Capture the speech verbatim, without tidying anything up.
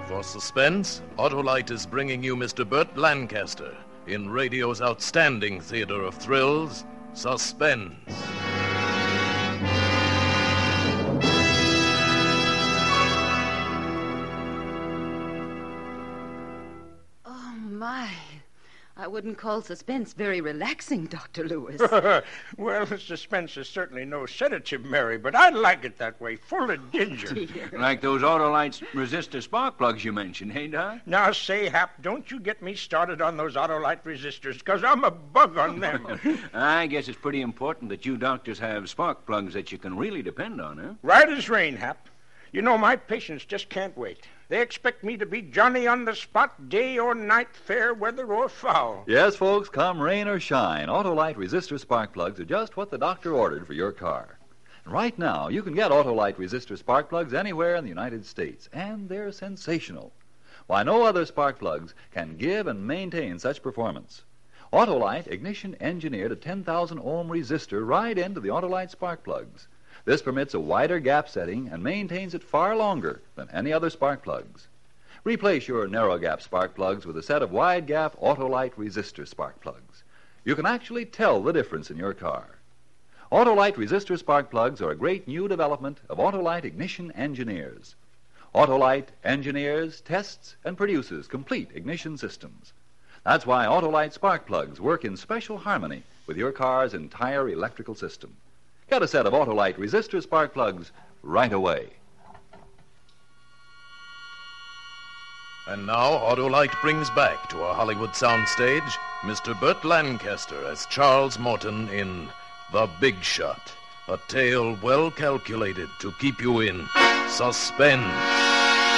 For suspense, Autolite is bringing you Mister Burt Lancaster in radio's outstanding theater of thrills, Suspense. Oh, my. I wouldn't call suspense very relaxing, Doctor Lewis. Well, suspense is certainly no sedative, Mary, but I like it that way, full of ginger. Dear. Like those Autolite resistor spark plugs you mentioned, hey, Doc? Now, say, Hap, don't you get me started on those Autolite resistors, because I'm a bug on them. I guess it's pretty important that you doctors have spark plugs that you can really depend on, huh? Right as rain, Hap. You know, my patients just can't wait. They expect me to be Johnny on the spot, day or night, fair weather or foul. Yes, folks, come rain or shine, Autolite resistor spark plugs are just what the doctor ordered for your car. And right now, you can get Autolite resistor spark plugs anywhere in the United States, and they're sensational. Why, no other spark plugs can give and maintain such performance. Autolite ignition engineered a ten thousand ohm resistor right into the Autolite spark plugs. This permits a wider gap setting and maintains it far longer than any other spark plugs. Replace your narrow gap spark plugs with a set of wide gap Autolite resistor spark plugs. You can actually tell the difference in your car. Autolite resistor spark plugs are a great new development of Autolite ignition engineers. Autolite engineers, tests, and produces complete ignition systems. That's why Autolite spark plugs work in special harmony with your car's entire electrical system. Get a set of Autolite resistor spark plugs right away. And now, Autolite brings back to our Hollywood soundstage Mister Burt Lancaster as Charles Morton in The Big Shot, a tale well calculated to keep you in suspense.